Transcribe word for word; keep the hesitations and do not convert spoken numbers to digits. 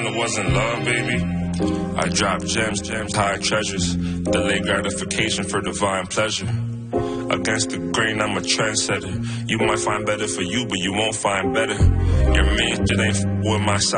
it wasn't love, baby. I drop gems, gems, high treasures. Delay gratification for divine pleasure. Against the grain, I'm a trendsetter. You might find better for you, but you won't find better. Your main shit ain't f- with my side.